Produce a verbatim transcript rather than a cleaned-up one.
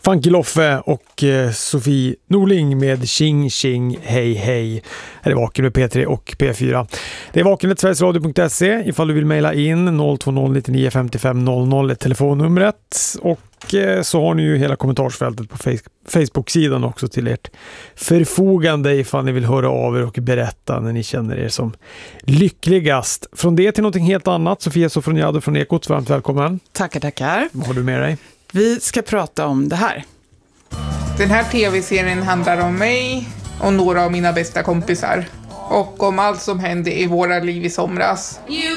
Funky Loffe och eh, Sofie Norling med Tjing Tjing Hej Hej. Här är Vaken med P tre och P fyra. Det är vakenet sveriges radio punkt se ifall du vill mejla in noll två noll nio nio fem fem noll noll är telefonnumret, och eh, så har ni ju hela kommentarsfältet på face- Facebook-sidan också till ert förfogande ifall ni vill höra av er och berätta när ni känner er som lyckligast. Från det till någonting helt annat, Sofia Sofroniado från Ekot, varmt välkommen. Tackar, tackar. Vad har du med dig? Vi ska prata om det här. Den här tv-serien handlar om mig och några av mina bästa kompisar. Och om allt som hände i våra liv i somras. You